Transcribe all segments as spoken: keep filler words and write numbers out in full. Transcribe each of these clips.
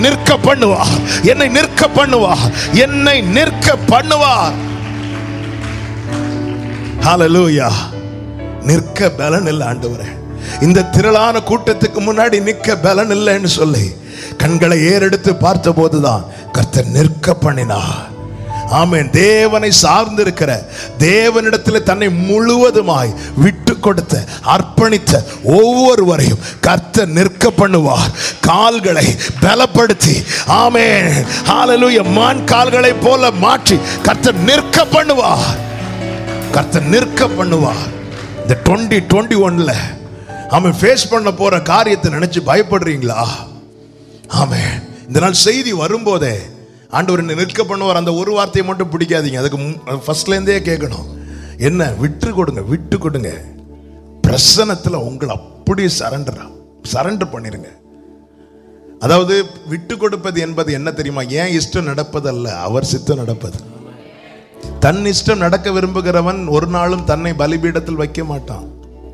நிற்க பண்ணுவார், என்னை நிற்க பண்ணுவார், என்னை நிற்க பண்ணுவார். ஹல்லேலூயா. நிற்க பலன் இல்லை ஆண்டவரே, இந்த திரளான கூட்டத்துக்கு முன்னாடி நிற்க பலன் இல்லைன்னு சொல்லி கண்களை ஏறெடுத்து பார்த்த போதுதான் கர்த்தர் நிற்க பண்ணினார். ஆமென். தேவனை சார்ந்திருக்கிற, தேவனிடத்தில் தன்னை முழுவதுமாய் விட்டு கொடுத்த, அர்ப்பணித்த ஒவ்வொருவரையும் கர்த்தர் நிற்க பண்ணுவார். கால்களை பலப்படுத்தி, ஆமென், ஹல்லேலூயா, மான் கால்களை போல மாற்றி கர்த்தர் நிற்க பண்ணுவார். கர்த்தர் நிற்க பண்ணுவார். இந்த டுவெண்ட்டி டுவெண்ட்டி ஒன்ல ஆமென் ஃபேஸ் பண்ண போற காரியத்தை நினைச்சு பயப்படுறீங்களா? ஆமென். இந்த நாள் செய்தி வரும்போதே ஆண்டவர் என்ன நிற்க பண்ணுவார், அந்த ஒரு வார்த்தையை மட்டும் பிடிக்காதீங்க. அதுக்கு ஃபர்ஸ்ட்ல இருந்தே கேட்கணும், என்ன விட்டு கொடுங்க, விட்டு கொடுங்க. பிரசன்னத்துல உங்களை அப்படியே சரண்டர் சரண்டர் பண்ணிருங்க. அதாவது விட்டு கொடுப்பது என்பது என்ன தெரியுமா? ஏன் இஷ்டம் நடப்பது அல்ல, அவர் சித்தம் நடப்பது. தன் இஷ்டம் நடக்க விரும்புகிறவன் ஒரு நாளும் தன்னை பலிபீடத்தில் வைக்க மாட்டான்.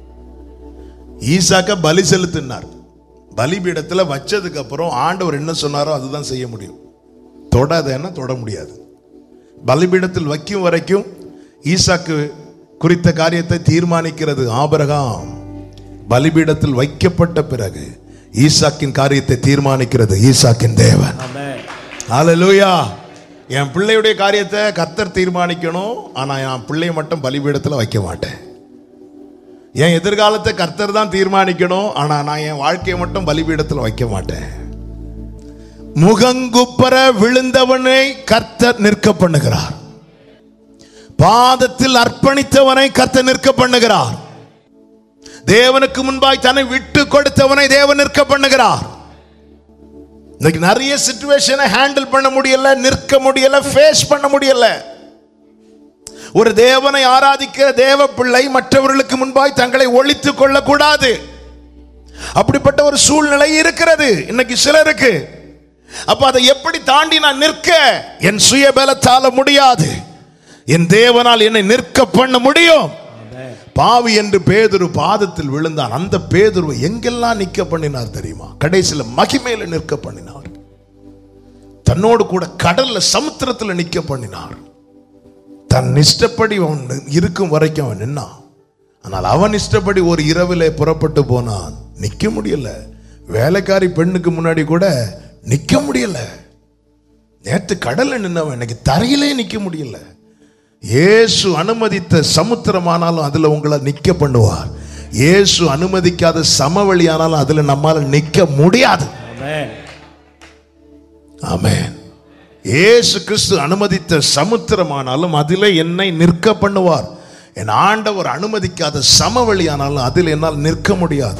ஈசாக்க பலி செலுத்தினார். பலிபீடத்தில் வச்சதுக்கு அப்புறம் ஆண்டவர் என்ன சொன்னாரோ அதுதான் செய்ய முடியும். தொடாதேன்னா தொட முடியாது. பலிபீடத்தில் வைக்கும் வரைக்கும் ஈசாக்கு குறித்த காரியத்தை தீர்மானிக்கிறது ஆபிரகாம். பலிபீடத்தில் வைக்கப்பட்ட பிறகு ஈசாக்கின் காரியத்தை தீர்மானிக்கிறது ஈசாக்கின் தேவன். ஹல்லேலூயா. என் பிள்ளையுடைய காரியத்தை கர்த்தர் தீர்மானிக்கணும், ஆனா என் பிள்ளையை மட்டும் பலிபீடத்தில் வைக்க மாட்டேன். என் எதிர்காலத்தை கர்த்தர் தான் தீர்மானிக்கணும், ஆனா நான் என் வாழ்க்கையை மட்டும் பலிபீடத்தில் வைக்க மாட்டேன். முகங்குப்பர விழுந்தவனை கர்த்தர் நிற்க பண்ணுகிறார். பாதத்தில் அர்ப்பணித்தவனை கர்த்தர் நிற்க பண்ணுகிறார். தேவனுக்கு முன்பாய் தன்னை விட்டு கொடுத்தவனை தேவன் நிற்க பண்ணுகிறார். இன்னைக்கு நிறைய சிச்சுவேஷனை ஹேண்டில் பண்ண முடியல, நிற்க முடியல, ஃபேஸ் பண்ண முடியல. ஒரு தேவனை ஆராதிக்கிற தேவ பிள்ளை மற்றவர்களுக்கு முன்பாய் தங்களை ஒளித்துக் கொள்ள கூடாது. அப்படிப்பட்ட ஒரு சூழ்நிலை இருக்கிறது இன்னைக்கு சிலருக்கு. அப்ப அதை எப்படி தாண்டி நான் நிற்க? என் சுய பலத்தால முடியாது, என் தேவனால் என்னை நிற்க பண்ண முடியும். பாவி என்று பேதுரு பாதத்தில் விழுந்தான். அந்த பேதுருவை எங்கெல்லாம் நிற்க பண்ணினார் தெரியுமா? கடைசியில் மகிமையில நிற்க பண்ணினார். தன்னோடு கூட கடல்ல சமுத்திரத்தில் நிற்க பண்ணினார். தன் இஷ்டப்படி அவன் இருக்கும் வரைக்கும் அவன் நின்னான். ஆனால் அவன் இஷ்டப்படி ஒரு இரவிலே புறப்பட்டு போனான். நிற்க முடியல. வேலைக்காரி பெண்ணுக்கு முன்னாடி கூட நிற்க முடியல. நேற்று கடல்ல நின்னவன் இன்னைக்கு தரையிலே நிற்க முடியல. இயேசு அனுமதித்த சமுத்திரமானாலும் அதுல உங்களை நிற்க பண்ணுவார். இயேசு அனுமதிக்காத சமவெளியானாலும் அதுல நம்மால நிற்க முடியாது. ஆமென். இயேசு கிறிஸ்து அனுமதித்த சமுத்திரமானாலும் அதிலே என்னை நிற்க பண்ணுவார். என் ஆண்டவர் அனுமதிக்காத சமவெளியானாலும் அதில் என்னால் நிற்க முடியாது.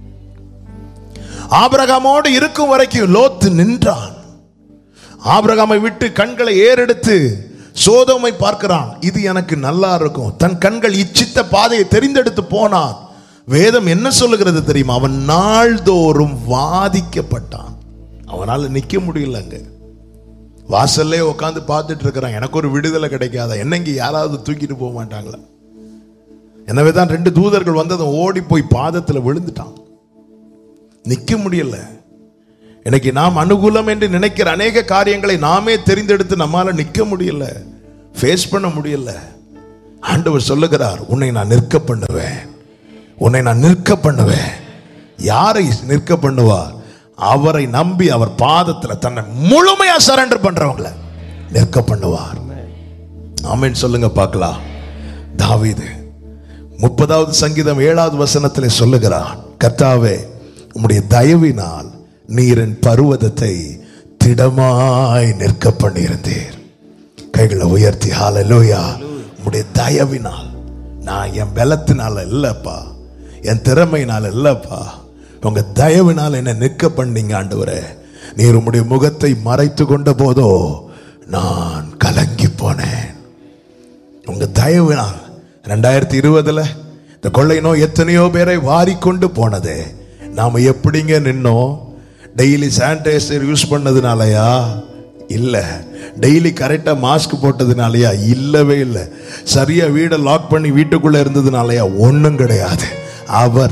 ஆபிரகாமோடு இருக்கும் வரைக்கும் லோத்து நின்றான். ஆபிரகாமை விட்டு கண்களை ஏறெடுத்து சோதோமை பார்க்கிறான். இது எனக்கு நல்லா இருக்கும். தன் கண்கள் இச்சித்த பாதையை தெரிந்தெடுத்து போனான். வேதம் என்ன சொல்லுகிறது தெரியுமா? அவன் நாள்தோறும் வாதிக்கப்பட்டான். அவனால் நிற்க முடியலங்க. வாசல்லே உட்காந்து பார்த்துட்டு இருக்கிறான். எனக்கு ஒரு விடுதலை கிடைக்காதா? என்னங்க யாராவது தூக்கிட்டு போக மாட்டாங்களா? எனவே தான் ரெண்டு தூதர்கள் வந்ததும் ஓடி போய் பாதத்தில் விழுந்துட்டான். நிற்க முடியல. இன்னைக்கு நாம் அனுகூலம் என்று நினைக்கிற அநேக காரியங்களை நாமே தெரிந்தெடுத்து நம்மால நிற்க முடியல, ஃபேஸ் பண்ண முடியல. ஆண்டவர் சொல்லுகிறார், உன்னை நான் நிற்க பண்ணுவேன், உன்னை நான் நிற்க பண்ணுவேன். யாரை நிற்க பண்ணுவார்? அவரை நம்பி அவர் பாதத்தில் தன்னை முழுமையா சரண்டர் பண்றவங்களை நிற்க பண்ணுவார். ஆமென் சொல்லுங்க பார்க்கலாம். தாவீது முப்பதாவது சங்கீதம் ஏழாவது வசனத்திலே சொல்லுகிறான், கர்த்தாவே உம்முடைய தயவினால் நீரின் பர்வதத்தை திடமாய் நிற்க பண்ணியிருந்தீர். கைகளை உயர்த்தி ஹல்லேலூயா. உம்முடைய தயவினால், நான் என் பலத்தினால இல்லப்பா, என் திறமையினால இல்லப்பா, உங்க தயவினால் என்ன நிற்க பண்ணீங்க ஆண்டவரே. நீர் உம்முடைய முகத்தை மறைத்து கொண்ட போதோ நான் கலங்கி போனேன். உங்க தயவினால் ரெண்டாயிரத்தி இருபதுல இந்த கொள்ளை நோய் எத்தனையோ பேரை வாரிக்கொண்டு போனதே. நாம எப்படிங்க நின்னோம்? Daily sanitiser use பண்ணதுனாலயா? இல்ல. டெய்லி கரெக்டா மாஸ்க் போட்டதுனாலயா? இல்லவே இல்லை. சரியா வீடை லாக் பண்ணி வீட்டுக்குள்ள இருந்ததுனாலயா? ஒன்றும் கிடையாது. அவர்